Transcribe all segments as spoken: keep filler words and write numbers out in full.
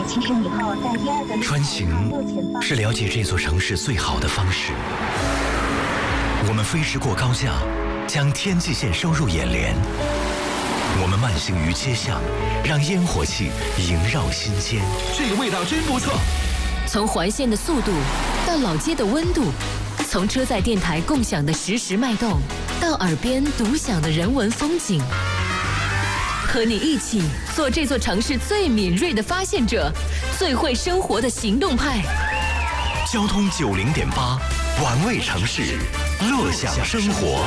启程以后，在第二个穿行是了解这座城市最好的方式。我们飞驰过高架，将天际线收入眼帘。我们慢行于街巷，让烟火气萦绕心间。 这个味道真不错。 从环线的速度到老街的温度，从车载电台共享的实时脉动，到耳边独享的人文风景。和你一起做这座城市最敏锐的发现者，最会生活的行动派。 交通九零点八，玩味城市，乐享生活。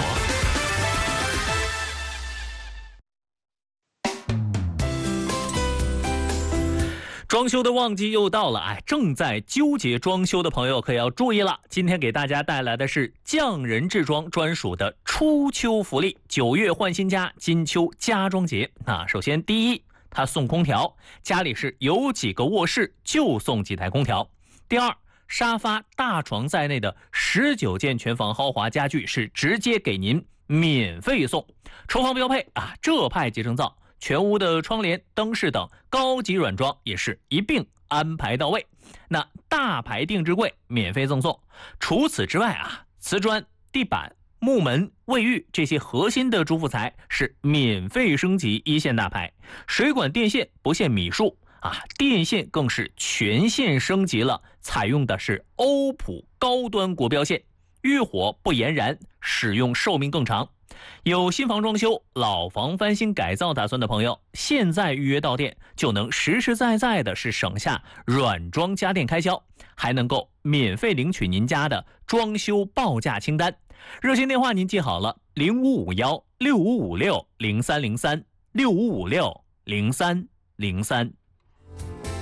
装修的旺季又到了，哎，正在纠结装修的朋友可要注意了。今天给大家带来的是匠人制装专属的初秋福利，九月换新家，金秋家装节。那首先第一，他送空调，家里是有几个卧室就送几台空调。第二，沙发、大床在内的十九件全房豪华家具是直接给您免费送。厨房标配啊，浙派集成灶。全屋的窗帘、灯饰等高级软装也是一并安排到位。那大牌定制柜免费赠送。除此之外啊，瓷砖、地板、木门、卫浴这些核心的主辅材是免费升级一线大牌。水管电线不限米数啊，电线更是全线升级了，采用的是欧普高端国标线，遇火不延燃，使用寿命更长。有新房装修、老房翻新改造打算的朋友，现在预约到店就能实实在在的是省下软装家电开销，还能够免费领取您家的装修报价清单。热线电话您记好了，零五五幺六五五六零三零三六五五六零三零三。